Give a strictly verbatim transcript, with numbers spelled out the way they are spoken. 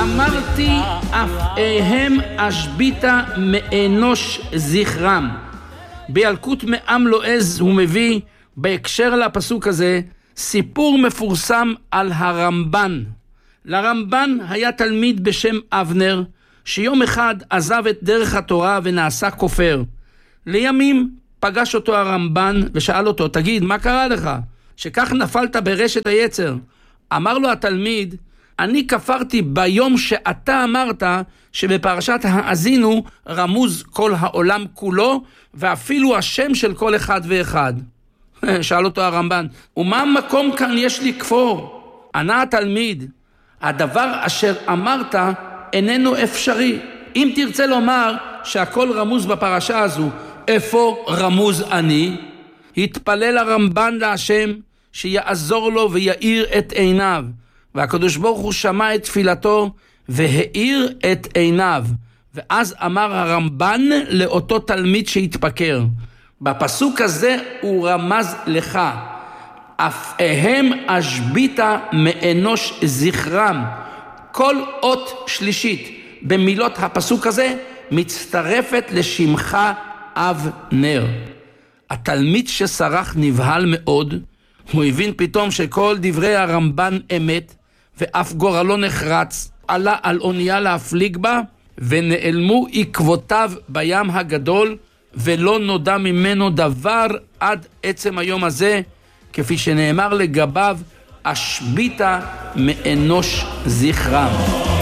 אמרתי אף הם אשביתה מאנוש זכרם. בילקוט מעם לועז הוא מביא בהקשר לפסוק הזה סיפור מפורסם על הרמב"ן. לרמב"ן היה תלמיד בשם אבנר, שיום אחד עזב את דרך התורה ונעשה כופר. לימים פגש אותו הרמב"ן ושאל אותו, תגיד, מה קרה לך? שכך נפלת ברשת היצר. אמר לו התלמיד, אני כפרתי ביום שאתה אמרת שבפרשת האזינו רמוז כל העולם כולו, ואפילו השם של כל אחד ואחד. שאל אותו הרמב"ן, ומה מקום כאן יש לי כפור? ענה התלמיד, הדבר אשר אמרת איננו אפשרי. אם תרצה לומר שהכל רמוז בפרשה הזו, איפה רמוז אני? התפלל הרמב"ן להשם שיעזור לו ויאיר את עיניו, והקדוש ברוך הוא שמע את תפילתו והאיר את עיניו. ואז אמר הרמב"ן לאותו תלמיד שהתפקר, בפסוק הזה הוא רמז לך, אף הם אשביתה מאנוש זכרם. כל אות שלישית במילות הפסוק הזה מצטרפת לשמך אבנר. התלמיד שסרח נבהל מאוד, הוא הבין פתאום שכל דברי הרמב"ן אמת, ואף גורלו נחרץ, עלה על אונייה להפליג בה, ונעלמו עקבותיו בים הגדול, ולא נודע ממנו דבר עד עצם היום הזה, כפי שנאמר לגביו, אשביתה מאנוש זכרם.